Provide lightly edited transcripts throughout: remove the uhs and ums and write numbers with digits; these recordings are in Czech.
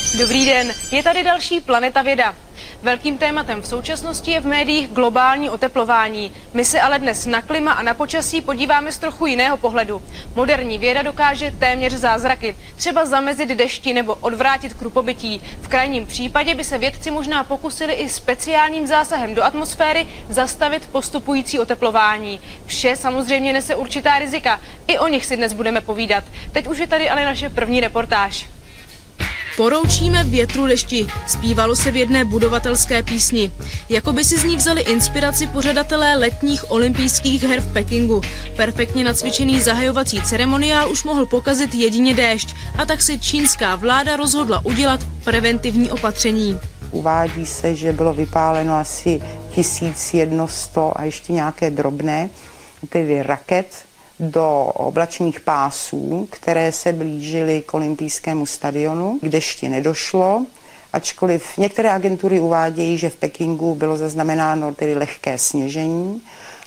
Dobrý den, je tady další Planeta věda. Velkým tématem v současnosti je v médiích globální oteplování. My se ale dnes na klima a na počasí podíváme z trochu jiného pohledu. Moderní věda dokáže téměř zázraky, třeba zamezit dešti nebo odvrátit krupobytí. V krajním případě by se vědci možná pokusili i speciálním zásahem do atmosféry zastavit postupující oteplování. Vše samozřejmě nese určitá rizika, i o nich si dnes budeme povídat. Teď už je tady ale naše první reportáž. Poroučíme větru dešti, zpívalo se v jedné budovatelské písni. Jako by si z ní vzali inspiraci pořadatelé letních olympijských her v Pekingu. Perfektně nacvičený zahajovací ceremoniál už mohl pokazit jedině déšť, a tak se čínská vláda rozhodla udělat preventivní opatření. Uvádí se, že bylo vypáleno asi 1100 a ještě nějaké drobné, tedy raket, do oblačných pásů, které se blížily k olympijskému stadionu. K dešti nedošlo, ačkoliv některé agentury uvádějí, že v Pekingu bylo zaznamenáno tedy lehké sněžení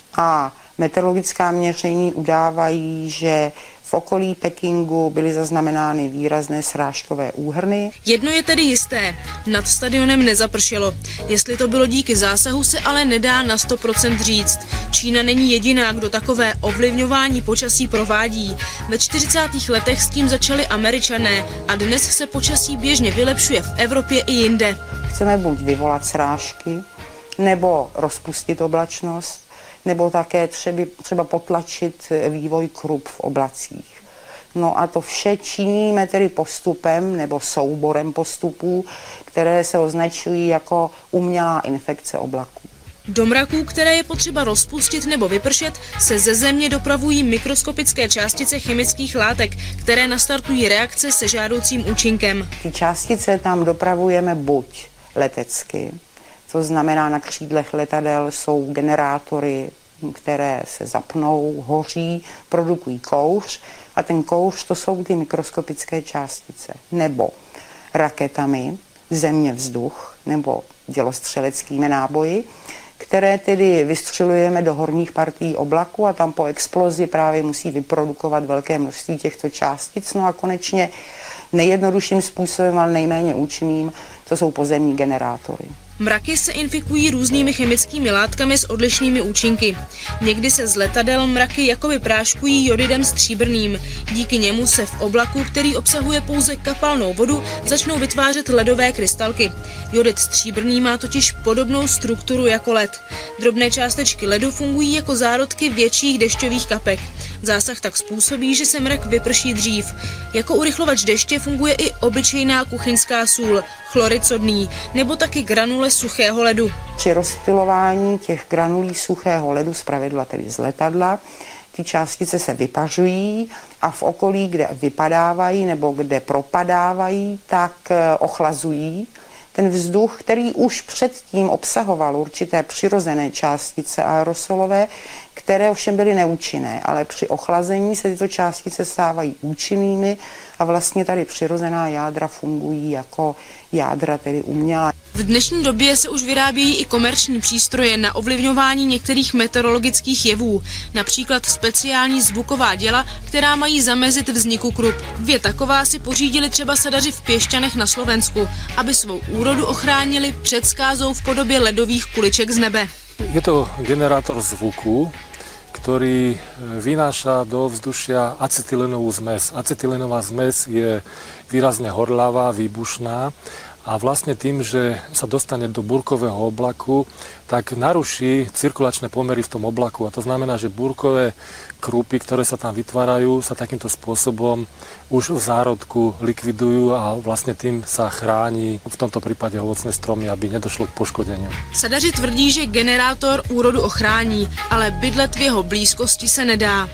a meteorologická měření udávají, že v okolí Pekingu byly zaznamenány výrazné srážkové úhrny. Jedno je tedy jisté, nad stadionem nezapršelo. Jestli to bylo díky zásahu, se ale nedá na 100% říct. Čína není jediná, kdo takové ovlivňování počasí provádí. Ve 40. letech s tím začali Američané a dnes se počasí běžně vylepšuje v Evropě i jinde. Chceme buď vyvolat srážky, nebo rozpustit oblačnost, nebo také třeba potlačit vývoj krup v oblacích. No a to vše činíme tedy postupem nebo souborem postupů, které se označují jako umělá infekce oblaků. Do mraků, které je potřeba rozpustit nebo vypršet, se ze Země dopravují mikroskopické částice chemických látek, které nastartují reakce se žádoucím účinkem. Ty částice tam dopravujeme buď letecky, to znamená, na křídlech letadel jsou generátory, které se zapnou, hoří, produkují kouř a ten kouř to jsou ty mikroskopické částice. Nebo raketami, země, vzduch nebo dělostřeleckými náboji, které tedy vystřelujeme do horních partií oblaku a tam po explozi právě musí vyprodukovat velké množství těchto částic. No a konečně nejjednodušším způsobem, ale nejméně účinným, to jsou pozemní generátory. Mraky se infikují různými chemickými látkami s odlišnými účinky. Někdy se z letadel mraky jakoby práškují jodidem stříbrným. Díky němu se v oblaku, který obsahuje pouze kapalnou vodu, začnou vytvářet ledové krystalky. Jodid stříbrný má totiž podobnou strukturu jako led. Drobné částečky ledu fungují jako zárodky větších dešťových kapek. Zásah tak způsobí, že se mrak vyprší dřív. Jako urychlovač deště funguje i obyčejná kuchyňská sůl, chlorid sodný, nebo taky granule suchého ledu. Při rozptylování těch granulí suchého ledu, zpravidla tedy z letadla, ty částice se vypařují a v okolí, kde vypadávají nebo kde propadávají, tak ochlazují. Ten vzduch, který už předtím obsahoval určité přirozené částice aerosolové, které ovšem byly neúčinné, ale při ochlazení se tyto částice stávají účinnými a vlastně tady přirozená jádra fungují jako jádra tedy umělá. V dnešní době se už vyrábějí i komerční přístroje na ovlivňování některých meteorologických jevů, například speciální zvuková děla, která mají zamezit vzniku krup. 2 taková si pořídili třeba sadaři v Piešťanech na Slovensku, aby svou úrodu ochránili před skázou v podobě ledových kuliček z nebe. Je to generátor zvuku, ktorý vynáša do vzdušia acetylenovú zmes. Acetylenová zmes je výrazne horľavá, výbušná a vlastne tým, že sa dostane do búrkového oblaku, tak naruší cirkulačné pomery v tom oblaku. A to znamená, že búrkové krúpy, ktoré sa tam vytvárajú, sa takýmto spôsobom už v zárodku likvidujú a vlastne tým sa chrání v tomto prípade ovocné stromy, aby nedošlo k poškodeniu. Sadaři tvrdí, že generátor úrodu ochrání, ale bydlet v jeho blízkosti se nedá.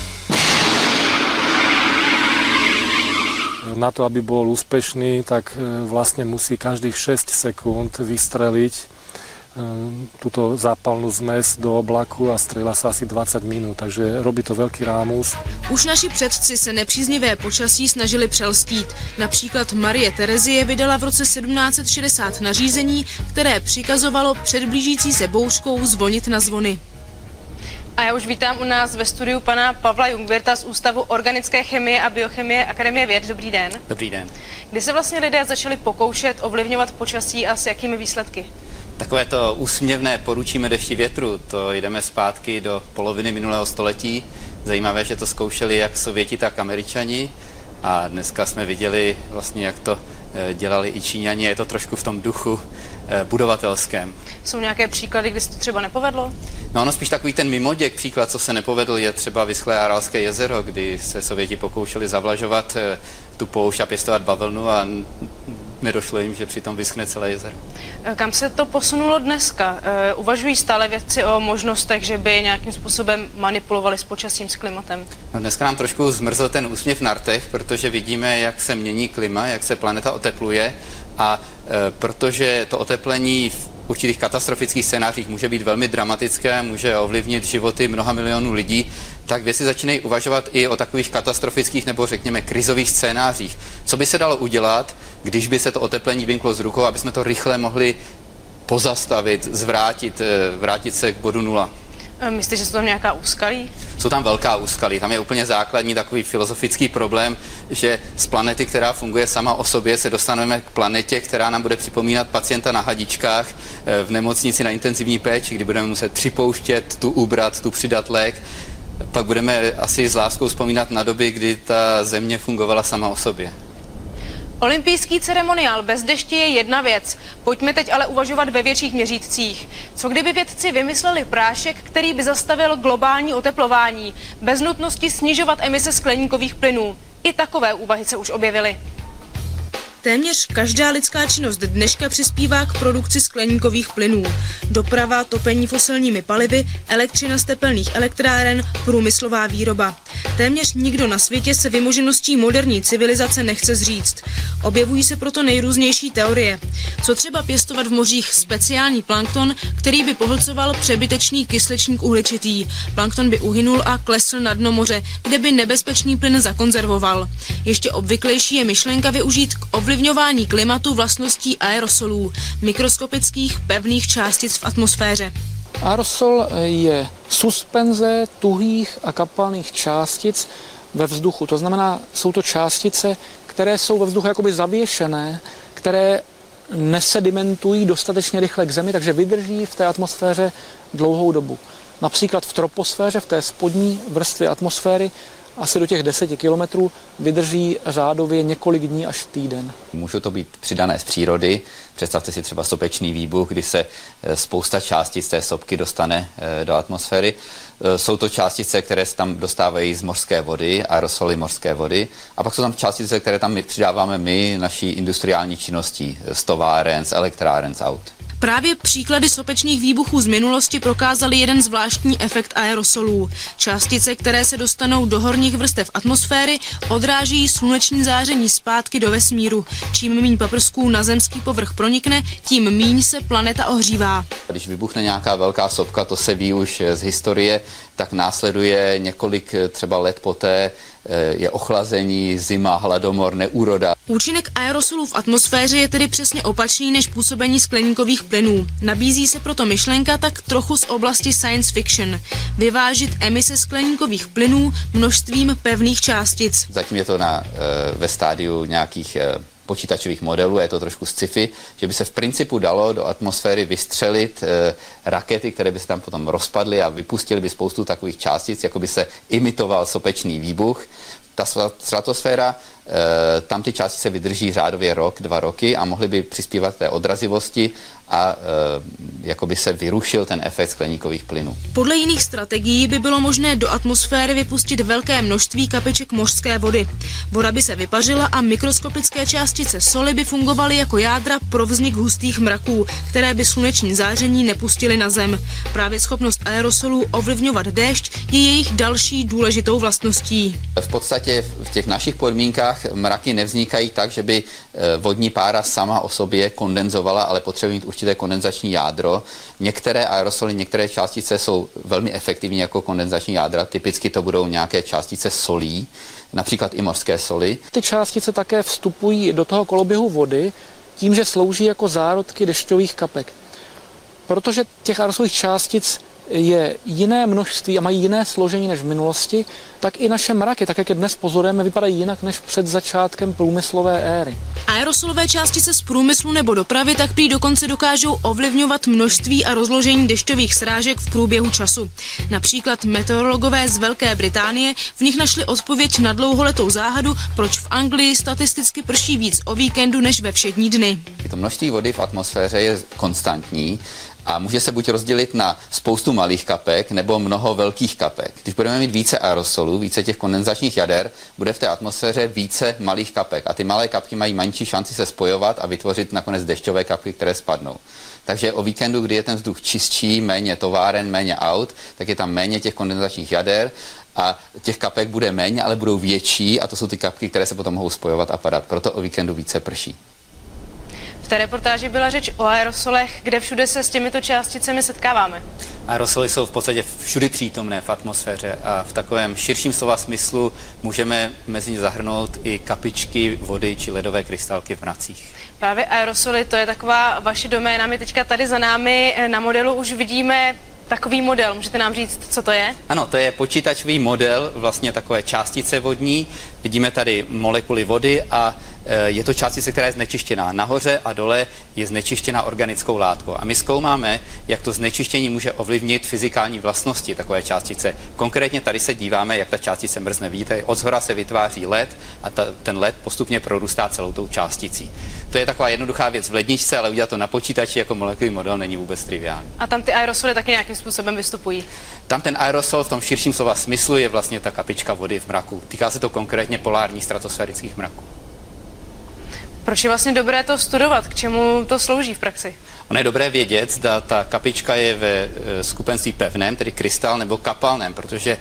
Na to, aby bol úspešný, tak vlastne musí každých 6 sekúnd vystreliť túto zápalnú zmes do oblaku a strieľa sa asi 20 minút, takže robí to veľký rámus. Už naši předci se nepříznivé počasí snažili přelstít. Například Marie Terezie vydala v roce 1760 nařízení, které přikazovalo před blížící se bouřkou zvonit na zvony. A já už vítám u nás ve studiu pana Pavla Jungwirtha z Ústavu organické chemie a biochemie Akademie věd. Dobrý den. Dobrý den. Kdy se vlastně lidé začali pokoušet ovlivňovat počasí a s jakými výsledky? Takové to úsměvné poručíme dešti větru, to jdeme zpátky do poloviny minulého století. Zajímavé, že to zkoušeli jak Sověti, tak Američani. A dneska jsme viděli vlastně, jak to dělali i Číňani. Je to trošku v tom duchu budovatelském. Jsou nějaké příklady, kdy se to třeba nepovedlo? No ono spíš takový ten mimoděk příklad, co se nepovedl, je třeba vyschlé Aralské jezero, kdy se Sověti pokoušeli zavlažovat tu poušť a pěstovat bavlnu a nedošlo jim, že přitom vyschne celé jezero. Kam se to posunulo dneska? Uvažují stále vědci o možnostech, že by nějakým způsobem manipulovali s počasím, s klimatem? No dneska nám trošku zmrzl ten úsměv na rtech, protože vidíme, jak se mění klima, jak se planeta otepluje a protože to oteplení v určitých katastrofických scénářích může být velmi dramatické, může ovlivnit životy mnoha milionů lidí, tak vědci začínají uvažovat i o takových katastrofických nebo řekněme krizových scénářích. Co by se dalo udělat, když by se to oteplení vymklo z rukou, aby jsme to rychle mohli pozastavit, vrátit se k bodu nula? Myslíte, že jsou tam nějaká úskalí? Jsou tam velká úskalí. Tam je úplně základní takový filozofický problém, že z planety, která funguje sama o sobě, se dostaneme k planetě, která nám bude připomínat pacienta na hadičkách v nemocnici na intenzivní péči, kdy budeme muset připouštět, tu ubrat, tu přidat lék. Pak budeme asi s láskou vzpomínat na doby, kdy ta země fungovala sama o sobě. Olympijský ceremoniál bez deště je jedna věc. Pojďme teď ale uvažovat ve větších měřítcích. Co kdyby vědci vymysleli prášek, který by zastavil globální oteplování, bez nutnosti snižovat emise skleníkových plynů? I takové úvahy se už objevily. Téměř každá lidská činnost dneška přispívá k produkci skleníkových plynů. Doprava, topení fosilními palivy, elektřina z tepelných elektráren, průmyslová výroba. Téměř nikdo na světě se vymožeností moderní civilizace nechce zříct. Objevují se proto nejrůznější teorie. Co třeba pěstovat v mořích speciální plankton, který by pohlcoval přebytečný kyslečník uhličitý. Plankton by uhynul a klesl na dno moře, kde by nebezpečný plyn zakonzervoval. Ještě obvyklejší je myšlenka využít k ovlivňování klimatu vlastností aerosolů, mikroskopických pevných částic v atmosféře. Aerosol je suspenze tuhých a kapalných částic ve vzduchu. To znamená, jsou to částice, které jsou ve vzduchu jakoby zavěšené, které nesedimentují dostatečně rychle k Zemi, takže vydrží v té atmosféře dlouhou dobu. Například v troposféře, v té spodní vrstvě atmosféry, asi do těch 10 kilometrů vydrží řádově několik dní až týden. Můžou to být přidané z přírody. Představte si třeba sopečný výbuch, kdy se spousta částic té sopky dostane do atmosféry. Jsou to částice, které se tam dostávají z mořské vody, aerosoly mořské vody. A pak jsou tam částice, které tam přidáváme my naší industriální činností, z továren, z elektráren, z aut. Právě příklady sopečných výbuchů z minulosti prokázaly jeden zvláštní efekt aerosolů. Částice, které se dostanou do horních vrstev atmosféry, odráží sluneční záření zpátky do vesmíru. Čím míň paprsků na zemský povrch pronikne, tím míň se planeta ohřívá. Když vybuchne nějaká velká sopka, to se ví už z historie, tak následuje několik třeba let poté je ochlazení, zima, hladomor, neúroda. Účinek aerosolů v atmosféře je tedy přesně opačný než působení skleníkových plynů. Nabízí se proto myšlenka tak trochu z oblasti science fiction. Vyvážit emise skleníkových plynů množstvím pevných částic. Zatím je to ve stádiu nějakých počítačových modelů, je to trošku sci-fi, že by se v principu dalo do atmosféry vystřelit rakety, které by se tam potom rozpadly a vypustily by spoustu takových částic, jako by se imitoval sopečný výbuch. Ta stratosféra, tam ty částice vydrží řádově rok, 2 roky a mohly by přispívat té odrazivosti a jako by se vyrušil ten efekt skleníkových plynů. Podle jiných strategií by bylo možné do atmosféry vypustit velké množství kapeček mořské vody. Voda by se vypařila a mikroskopické částice soli by fungovaly jako jádra pro vznik hustých mraků, které by sluneční záření nepustily na Zem. Právě schopnost aerosolů ovlivňovat déšť je jejich další důležitou vlastností. V podstatě v těch našich podmínkách mraky nevznikají tak, že by vodní pára sama o sobě kondenzovala, ale potřebuje mít určité kondenzační jádro. Některé aerosoly, některé částice jsou velmi efektivní jako kondenzační jádra. Typicky to budou nějaké částice solí, například i mořské soli. Ty částice také vstupují do toho koloběhu vody tím, že slouží jako zárodky dešťových kapek. Protože těch aerosolových částic je jiné množství a mají jiné složení než v minulosti, tak i naše mraky, tak jak je dnes pozorujeme, vypadají jinak než před začátkem průmyslové éry. Aerosolové částice z průmyslu nebo dopravy tak prý dokonce dokážou ovlivňovat množství a rozložení dešťových srážek v průběhu času. Například meteorologové z Velké Británie v nich našli odpověď na dlouholetou záhadu, proč v Anglii statisticky prší víc o víkendu než ve všední dny. To množství vody v atmosféře je konstantní a může se buď rozdělit na spoustu malých kapek nebo mnoho velkých kapek. Když budeme mít více aerosolů, více těch kondenzačních jader, bude v té atmosféře více malých kapek a ty malé kapky mají menší šanci se spojovat a vytvořit nakonec dešťové kapky, které spadnou. Takže o víkendu, kdy je ten vzduch čistší, méně továren, méně aut, tak je tam méně těch kondenzačních jader a těch kapek bude méně, ale budou větší a to jsou ty kapky, které se potom mohou spojovat a padat. Proto o víkendu více prší. V té reportáži byla řeč o aerosolech, kde všude se s těmito částicemi setkáváme. Aerosoly jsou v podstatě všudy přítomné v atmosféře a v takovém širším slova smyslu můžeme mezi ně zahrnout i kapičky vody či ledové krystalky v mracích. Právě aerosoly, to je taková vaše doména. My teďka tady za námi na modelu už vidíme takový model. Můžete nám říct, co to je? Ano, to je počítačový model vlastně takové částice vodní. Vidíme tady molekuly vody a je to částice, která je znečištěná. Nahoře a dole je znečištěná organickou látkou. A my zkoumáme, jak to znečištění může ovlivnit fyzikální vlastnosti takové částice. Konkrétně tady se díváme, jak ta částice mrzne. Vidíte, odshora se vytváří led a ten led postupně prorůstá celou tou částicí. To je taková jednoduchá věc v ledničce, ale udělat to na počítači jako molekulový model není vůbec triviální. A tam ty aerosoly taky nějakým způsobem vystupují. Tam ten aerosol v tom širším slova smyslu je vlastně ta kapička vody v mraku. Týká se to konkrétně polárních stratosférických mraků. Proč je vlastně dobré to studovat? K čemu to slouží v praxi? Ono je dobré vědět, zda ta kapička je ve skupenství pevném, tedy krystal, nebo kapalném, protože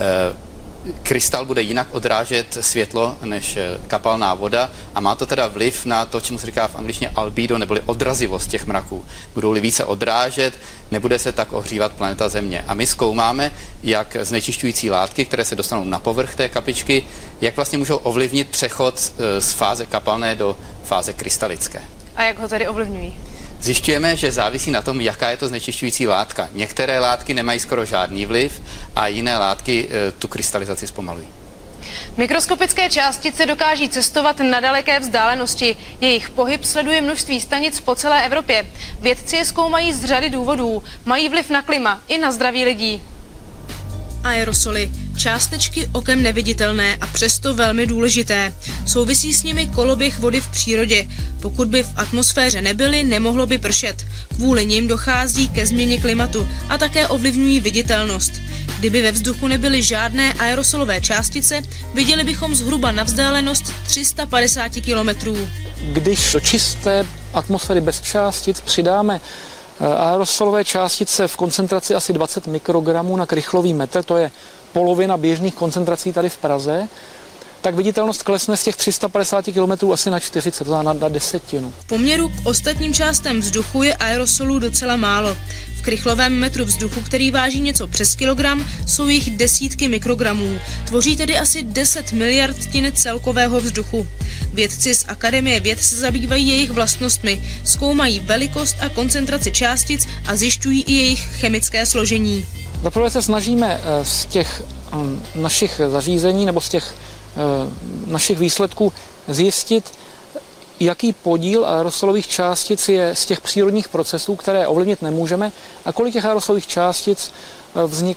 krystal bude jinak odrážet světlo než kapalná voda a má to teda vliv na to, čemu se říká v angličtině albedo, neboli odrazivost těch mraků. Budou-li více odrážet, nebude se tak ohřívat planeta Země. A my zkoumáme, jak znečišťující látky, které se dostanou na povrch té kapičky, jak vlastně můžou ovlivnit přechod z fáze kapalné do fáze krystalické. A jak ho tedy ovlivňují? Zjišťujeme, že závisí na tom, jaká je to znečišťující látka. Některé látky nemají skoro žádný vliv a jiné látky tu krystalizaci zpomalují. Mikroskopické částice dokáží cestovat na daleké vzdálenosti. Jejich pohyb sleduje množství stanic po celé Evropě. Vědci je zkoumají z řady důvodů. Mají vliv na klima i na zdraví lidí. Aerosoly. Částečky okem neviditelné a přesto velmi důležité. Souvisí s nimi koloběh vody v přírodě. Pokud by v atmosféře nebyly, nemohlo by pršet. Kvůli nim dochází ke změně klimatu a také ovlivňují viditelnost. Kdyby ve vzduchu nebyly žádné aerosolové částice, viděli bychom zhruba na vzdálenost 350 kilometrů. Když do čisté atmosféry bez částic přidáme aerosolové částice v koncentraci asi 20 mikrogramů na krychlový metr, to je polovina běžných koncentrací tady v Praze, tak viditelnost klesne z těch 350 km asi na 40, to znamená na desetinu. V poměru k ostatním částem vzduchu je aerosolů docela málo. V krychlovém metru vzduchu, který váží něco přes kilogram, jsou jich desítky mikrogramů. Tvoří tedy asi 10 miliardtin celkového vzduchu. Vědci z Akademie věd se zabývají jejich vlastnostmi, zkoumají velikost a koncentraci částic a zjišťují i jejich chemické složení. Zaprvé se snažíme z těch našich zařízení nebo z těch našich výsledků zjistit, jaký podíl aerosolových částic je z těch přírodních procesů, které ovlivnit nemůžeme, a kolik těch aerosolových částic